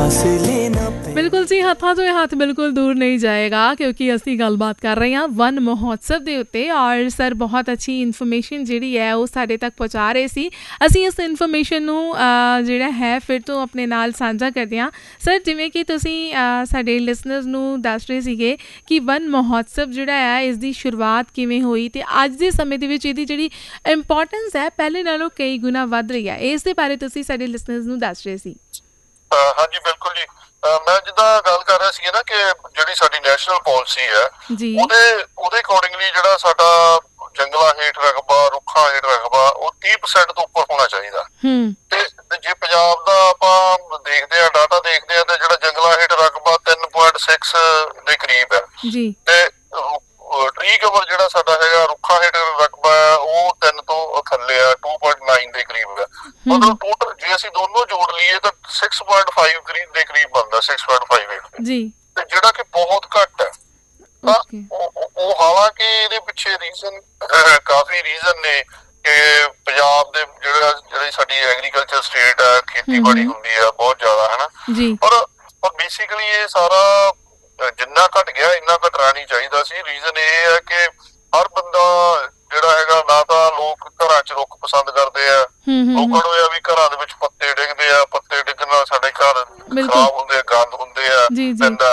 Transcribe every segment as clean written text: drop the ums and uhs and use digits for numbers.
ਬਿਲਕੁਲ ਜੀ, ਹੱਥਾਂ ਤੋਂ ਇਹ ਹੱਥ ਬਿਲਕੁਲ ਦੂਰ ਨਹੀਂ ਜਾਏਗਾ ਕਿਉਂਕਿ ਅਸੀਂ ਗੱਲਬਾਤ ਕਰ ਰਹੇ ਹਾਂ ਵਨ ਮਹੋਤਸਵ ਦੇ ਉੱਤੇ। ਔਰ ਸਰ ਬਹੁਤ ਅੱਛੀ ਇਨਫੋਰਮੇਸ਼ਨ ਜਿਹੜੀ ਹੈ ਉਹ ਸਾਡੇ ਤੱਕ ਪਹੁੰਚਾ ਰਹੇ ਸੀ। ਅਸੀਂ ਇਸ ਇਨਫੋਰਮੇਸ਼ਨ ਨੂੰ ਜਿਹੜਾ ਹੈ ਫਿਰ ਤੋਂ ਆਪਣੇ ਨਾਲ ਸਾਂਝਾ ਕਰਦੇ ਹਾਂ। ਸਰ, ਜਿਵੇਂ ਕਿ ਤੁਸੀਂ ਸਾਡੇ ਲਿਸਨਰਸ ਨੂੰ ਦੱਸ ਰਹੇ ਸੀਗੇ ਕਿ ਵਨ ਮਹੋਤਸਵ ਜਿਹੜਾ ਹੈ ਇਸ ਦੀ ਸ਼ੁਰੂਆਤ ਕਿਵੇਂ ਹੋਈ ਅਤੇ ਅੱਜ ਦੇ ਸਮੇਂ ਦੇ ਵਿੱਚ ਇਹਦੀ ਜਿਹੜੀ ਇੰਪੋਰਟੈਂਸ ਹੈ ਪਹਿਲੇ ਨਾਲੋਂ ਕਈ ਗੁਣਾ ਵੱਧ ਰਹੀ ਹੈ। ਇਸ ਦੇ ਬਾਰੇ ਤੁਸੀਂ ਸਾਡੇ ਲਿਸਨਰਸ ਨੂੰ ਦੱਸ ਰਹੇ ਸੀ। ਹਾਂਜੀ ਬਿਲਕੁਲ ਜੀ। ਮੈਂ ਜਿੱਦਾਂ ਗੱਲ ਕਰ ਰਿਹਾ ਸੀ ਨਾ ਕਿ ਜਿਹੜੀ ਸਾਡੀ ਨੈਸ਼ਨਲ ਪਾਲਿਸੀ ਹੈ ਉਹਦੇ ਅਕੋਰਡਿੰਗਲੀ ਜਿਹੜਾ ਸਾਡਾ ਜੰਗਲਾਂ ਹੇਠ ਰਕਬਾ, ਰੁੱਖਾਂ ਹੇਠ ਰਕਬਾ ਉਹ 30% ਤੋਂ ਉੱਪਰ ਹੋਣਾ ਚਾਹੀਦਾ। ਤੇ ਜੇ ਪੰਜਾਬ ਦਾ ਆਪਾਂ ਦੇਖਦੇ ਹਾਂ, ਡਾਟਾ ਦੇਖਦੇ ਹਾਂ, ਤੇ ਜਿਹੜਾ ਜੰਗਲਾਂ ਹੇਠ ਰਕਬਾ 3.6 ਦੇ ਕਰੀਬ ਹੈ ਤੇ ਟਰੀ ਕਵਰ ਜਿਹੜਾ ਸਾਡਾ ਹੈਗਾ ਰੁੱਖਾਂ ਹੇਠ ਰਕਬਾ ਹੈ ਉਹ 3 ਤੋਂ ਥੱਲੇ ਆ, 2.9 ਦੇ ਕਰੀਬ ਹੈ। ਮਤਲਬ ਟੋਟਲ ਜੇ ਅਸੀਂ ਦੋਨੋਂ ਜੋੜ ਲਈਏ ਤਾਂ 6.5 ਦੇ ਕਰੀਬ ਬਣਦਾ, 6.58 ਤੇ ਜਿਹੜਾ ਕਿ ਬਹੁਤ ਘੱਟ ਹੈ। ਉਹ ਹਾਲਾਂਕਿ ਇਹਦੇ ਪਿੱਛੇ ਰੀਜ਼ਨ ਕਾਫੀ ਰੀਜ਼ਨ ਨੇ ਕਿ ਪੰਜਾਬ ਦੇ ਜਿਹੜੀ ਸਾਡੀ ਐਗਰੀਕਲਚਰ ਸਟੇਟ ਹੈ, ਖੇਤੀਬਾੜੀ ਹੁੰਦੀ ਹੈ ਬਹੁਤ ਜ਼ਿਆਦਾ, ਹਨਾ। ਪਰ ਬੇਸਿਕਲੀ ਇਹ ਸਾਰਾ ਜਿੰਨਾ ਘਟ ਗਿਆ ਇੰਨਾ ਘਟਣਾ ਨਹੀਂ ਚਾਹੀਦਾ ਸੀ। ਰੀਜ਼ਨ ਇਹ ਹੈ ਕਿ ਹਰ ਬੰਦਾ ਜਿਹੜਾ ਹੈਗਾ, ਨਾ ਤਾਂ ਲੋਕ ਘਰਾਂ 'ਚ ਰੁੱਖ ਪਸੰਦ ਕਰਦੇ ਆ, ਲੋਕਾਂ ਨੂੰ ਇਹ ਵੀ ਘਰਾਂ ਦੇ ਵਿੱਚ ਪੱਤੇ ਡਿੱਗਦੇ ਆ, ਪੱਤੇ ਡਿੱਗਣ ਨਾਲ ਸਾਡੇ ਘਰ ਖਰਾਬ ਹੁੰਦੇ ਆ, ਗੰਦ ਹੁੰਦੇ ਆ ਪੈਂਦਾ।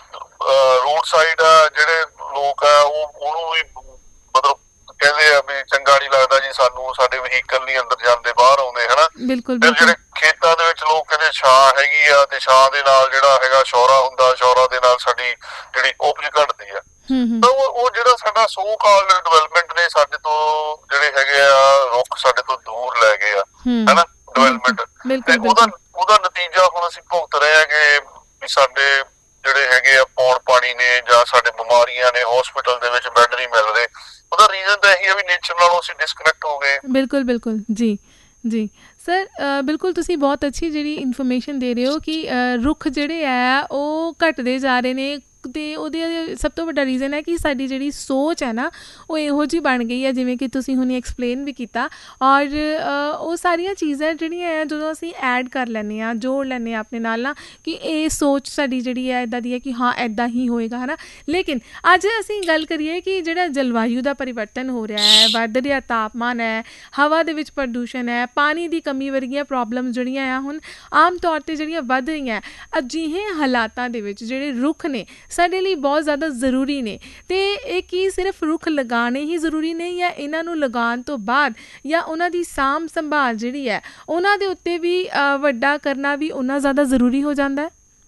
ਰੋਡ ਸਾਈਡ ਆ ਜਿਹੜੇ ਲੋਕ ਆ ਉਹਨੂੰ ਵੀ ਮਤਲਬ ਕਹਿੰਦੇ ਆ ਵੀ ਚੰਗਾ ਨੀ ਲੱਗਦਾ ਜੀ ਸਾਨੂੰ, ਸਾਡੇ ਵਹੀਕਲ ਨੀ ਅੰਦਰ ਜਾਂਦੇ, ਬਾਹਰ ਆਉਂਦੇ, ਹਨਾ। ਫਿਰ ਜਿਹੜੇ ਖੇਤਾਂ ਦੇ ਵਿੱਚ ਲੋਕ ਕਹਿੰਦੇ ਛਾਂ ਹੈਗੀ ਆ ਤੇ ਛਾਂ ਦੇ ਨਾਲ ਜਿਹੜਾ ਹੈਗਾ ਸ਼ੌਰਾ ਹੁੰਦਾ, ਸ਼ੌਰਾ ਦੇ ਨਾਲ ਸਾਡੀ ਜਿਹੜੀ ਉਪਜ ਘਟਦੀ ਆ। ਤਾਂ ਉਹ ਜਿਹੜਾ ਸਾਡਾ ਸੋ ਕਾਲਡ ਡਿਵੈਲਪਮੈਂਟ ਨੇ ਸਾਡੇ ਤੋਂ ਜਿਹੜੇ ਹੈਗੇ ਆ ਰੁੱਖ ਸਾਡੇ ਤੋਂ ਦੂਰ ਲੈ ਗਏ ਆ, ਹਨਾ, ਡਿਵੈਲਪਮੈਂਟ। ਤੇ ਉਹਦਾ ਨਤੀਜਾ ਹੁਣ ਅਸੀਂ ਭੁਗਤ ਰਹੇ ਹਾਂ ਕਿ ਸਾਡੇ ਜਿਹੜੇ ਹੈਗੇ ਆ ਪੌਣ ਪਾਣੀ ਨੇ ਜਾਂ ਸਾਡੇ ਬਿਮਾਰੀਆਂ ਨੇ, ਹੌਸਪੀਟਲ ਦੇ ਵਿੱਚ ਬੈੱਡ ਨਹੀਂ ਮਿਲ ਰਹੇ। ਉਹਦਾ ਰੀਜ਼ਨ ਤਾਂ ਇਹੀ ਹੈ ਵੀ ਨੇਚਰ ਨਾਲੋਂ ਅਸੀਂ ਡਿਸਕਨੈਕਟ ਹੋ ਗਏ। ਬਿਲਕੁਲ ਜੀ ਸਰ, ਬਿਲਕੁਲ ਤੁਸੀਂ ਬਹੁਤ ਅੱਛੀ ਜਿਹੜੀ ਇਨਫੋਰਮੇਸ਼ਨ ਦੇ ਰਹੇ ਹੋ ਕਿ ਰੁੱਖ ਜਿਹੜੇ ਹੈ ਉਹ ਘਟਦੇ ਜਾ ਰਹੇ ਨੇ ਅਤੇ ਉਹਦੇ ਸਭ ਤੋਂ ਵੱਡਾ ਰੀਜ਼ਨ ਹੈ ਕਿ ਸਾਡੀ ਜਿਹੜੀ ਸੋਚ ਹੈ ਨਾ ਉਹ ਇਹੋ ਜਿਹੀ ਬਣ ਗਈ ਹੈ, ਜਿਵੇਂ ਕਿ ਤੁਸੀਂ ਹੁਣ ਐਕਸਪਲੇਨ ਵੀ ਕੀਤਾ। ਔਰ ਉਹ ਸਾਰੀਆਂ ਚੀਜ਼ਾਂ ਜਿਹੜੀਆਂ ਹੈ ਜਦੋਂ ਅਸੀਂ ਐਡ ਕਰ ਲੈਂਦੇ ਹਾਂ, ਜੋੜ ਲੈਂਦੇ ਹਾਂ ਆਪਣੇ ਨਾਲ ਨਾ, ਕਿ ਇਹ ਸੋਚ ਸਾਡੀ ਜਿਹੜੀ ਹੈ ਇੱਦਾਂ ਦੀ ਹੈ ਕਿ ਹਾਂ ਇੱਦਾਂ ਹੀ ਹੋਏਗਾ, ਹੈ ਨਾ। ਲੇਕਿਨ ਅੱਜ ਅਸੀਂ ਗੱਲ ਕਰੀਏ ਕਿ ਜਿਹੜਾ ਜਲਵਾਯੂ ਦਾ ਪਰਿਵਰਤਨ ਹੋ ਰਿਹਾ ਹੈ, ਵੱਧ ਰਿਹਾ ਤਾਪਮਾਨ ਹੈ, ਹਵਾ ਦੇ ਵਿੱਚ ਪ੍ਰਦੂਸ਼ਣ ਹੈ, ਪਾਣੀ ਦੀ ਕਮੀ ਵਰਗੀਆਂ ਪ੍ਰੋਬਲਮ ਜਿਹੜੀਆਂ ਆ ਹੁਣ ਆਮ ਤੌਰ 'ਤੇ ਜਿਹੜੀਆਂ ਵੱਧ ਰਹੀਆਂ, ਅਜਿਹੇ ਹਾਲਾਤਾਂ ਦੇ ਵਿੱਚ ਜਿਹੜੇ ਰੁੱਖ ਨੇ ਸਾਡੇ ਲਈ ਬਹੁਤ ਜ਼ਿਆਦਾ ਜ਼ਰੂਰੀ ਨੇ। ਅਤੇ ਇਹ ਕੀ ਸਿਰਫ ਰੁੱਖ ਲਗਾਉਣੇ ਹੀ ਜ਼ਰੂਰੀ ਨੇ ਜਾਂ ਇਹਨਾਂ ਨੂੰ ਲਗਾਉਣ ਤੋਂ ਬਾਅਦ ਜਾਂ ਉਹਨਾਂ ਦੀ ਸਾਂਭ ਸੰਭਾਲ ਜਿਹੜੀ ਹੈ ਉਹਨਾਂ ਦੇ ਉੱਤੇ ਵੀ ਵੱਡਾ ਕਰਨਾ ਵੀ ਓਨਾ ਜ਼ਿਆਦਾ ਜ਼ਰੂਰੀ ਹੋ ਜਾਂਦਾ ਹੈ?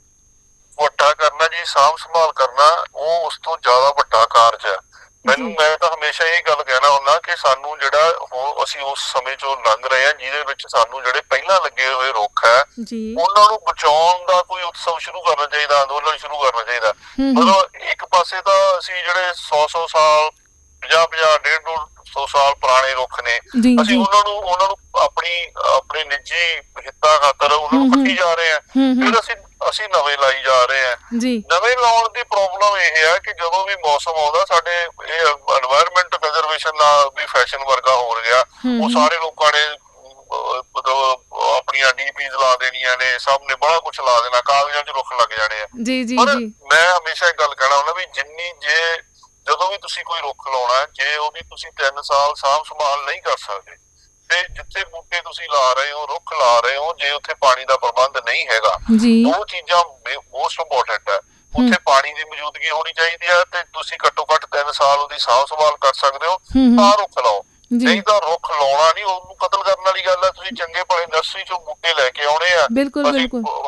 ਵੱਡਾ ਕਰਨਾ ਜੀ, ਸਾਂਭ ਸੰਭਾਲ ਕਰਨਾ ਉਹ ਉਸ ਤੋਂ ਜ਼ਿਆਦਾ ਵੱਡਾ ਕਾਰਜ ਹੈ। ਮੈਂ ਤਾਂ ਹਮੇਸ਼ਾ ਇਹ ਗੱਲ ਕਹਿਣਾ ਹੁੰਦਾ ਕਿ ਸਾਨੂੰ ਜਿਹੜਾ ਹੁਣ ਅਸੀਂ ਉਸ ਸਮੇਂ ਚੋਂ ਲੰਘ ਰਹੇ ਹਾਂ ਜਿਹਦੇ ਵਿੱਚ ਸਾਨੂੰ ਜਿਹੜੇ ਪਹਿਲਾਂ ਲੱਗੇ ਹੋਏ ਰੁੱਖ ਹੈ ਉਹਨਾਂ ਨੂੰ ਬਚਾਉਣ ਦਾ ਕੋਈ ਉਤਸਵ ਸ਼ੁਰੂ ਕਰਨਾ ਚਾਹੀਦਾ, ਅੰਦੋਲਨ ਸ਼ੁਰੂ ਕਰਨਾ ਚਾਹੀਦਾ। ਮਤਲਬ ਇੱਕ ਪਾਸੇ ਤਾਂ ਅਸੀਂ ਜਿਹੜੇ 100 ਸਾਲ, 50 150 ਸਾਲ ਪੁਰਾਣੇ ਰੁੱਖ ਨੇ, ਅਸੀਂ ਉਹਨਾਂ ਨੂੰ ਆਪਣੇ ਨਿੱਜੀ ਹਿੱਤਾਂ ਖਾਤਰ ਉਹਨਾਂ ਨੂੰ ਕੱਟੀ ਜਾ ਰਹੇ ਹਾਂ। ਫਿਰ ਅਸੀਂ ਨਵੇਂ ਲਾਈ ਜਾ ਰਹੇ ਹਾਂ। ਨਵੇਂ ਲਾਉਣ ਦੀ ਪ੍ਰੋਬਲਮ ਇਹ ਹੈ ਕਿ ਜਦੋਂ ਵੀ ਮੌਸਮ ਆਉਂਦਾ ਸਾਡੇ ਇਹ এনवायरमेंट ਕੰਜ਼ਰਵੇਸ਼ਨ ਦਾ ਵੀ ਫੈਸ਼ਨ ਵਰਗਾ ਹੋ ਰਿਹਾ। ਉਹ ਸਾਰੇ ਲੋਕਾਂ ਨੇ ਮਤਲਬ ਆਪਣੀਆਂ DPs ਲਾ ਦੇਣੀਆਂ ਨੇ, ਸਭ ਨੇ ਬੜਾ ਕੁਛ ਲਾ ਦੇਣਾ, ਕਾਗਜ਼ਾਂ 'ਚ ਰੁੱਖ ਲੱਗ ਜਾਣੇ ਆ। ਪਰ ਮੈਂ ਹਮੇਸ਼ਾ ਇੱਕ ਗੱਲ ਕਹਿਣਾ ਹੁੰਦਾ ਵੀ ਜਦੋਂ ਵੀ ਤੁਸੀਂ ਕੋਈ ਰੁੱਖ ਲਾਉਣਾ, ਜੇ ਉਹਦੀ ਤੁਸੀਂ 3 ਸਾਲ ਸਾਂਭ ਸੰਭਾਲ ਨਹੀਂ ਕਰ ਸਕਦੇ ਤੇ ਜਿੱਥੇ ਬੂਟੇ ਤੁਸੀਂ ਲਾ ਰਹੇ ਹੋ, ਰੁੱਖ ਲਾ ਰਹੇ ਹੋ, ਜੇ ਉੱਥੇ ਪਾਣੀ ਦਾ ਪ੍ਰਬੰਧ ਨਹੀਂ ਹੈਗਾ, ਦੋ ਚੀਜ਼ਾਂ ਮੋਸਟ ਇੰਪੋਰਟੈਂਟ ਹੈ। ਉੱਥੇ ਪਾਣੀ ਦੀ ਮੌਜੂਦਗੀ ਹੋਣੀ ਚਾਹੀਦੀ ਹੈ ਤੇ ਤੁਸੀਂ ਘੱਟੋ ਘੱਟ 3 ਸਾਲ ਉਹਦੀ ਸਾਂਭ ਸੰਭਾਲ ਕਰ ਸਕਦੇ ਹੋ ਤਾਂ ਰੁੱਖ ਲਾਓ। ਨਹੀਂ ਤਾਂ ਰੁੱਖ ਲਾਉਣਾ ਨਹੀਂ, ਉਹਨੂੰ ਕਤਲ ਕਰਨ ਵਾਲੀ ਗੱਲ ਹੈ। ਤੁਸੀਂ ਚੰਗੇ ਭਲੇ ਨਰਸਰੀ ਚੋਂ ਬੂਟੇ ਲੈ ਕੇ ਆਉਣੇ ਆ।